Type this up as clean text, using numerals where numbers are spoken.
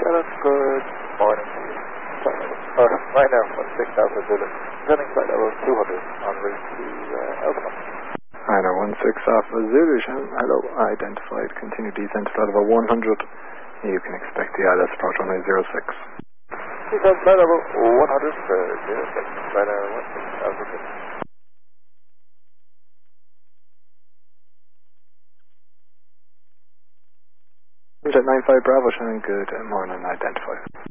Shannon, good morning. Right now, 16 Alpha Zulu. Sending flight level 200 en route to Elkhorn. Hi, 16 Alpha Zulu, Shannon. Hello, identified. Continue descent to flight level 100. You can expect the ILS approach runway 06. Descent flight level 100, 06. Flight level 16 Alpha Zulu. Jet 95 Bravo, Shannon. Good morning, identified.